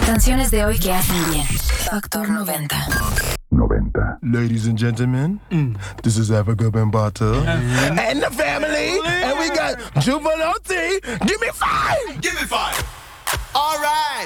Canciones de hoy que hacen bien. Factor 90. Ladies and gentlemen, this is Africa Bambata and the family, and we got Juvenile T. Give me 5! Give me 5. All right.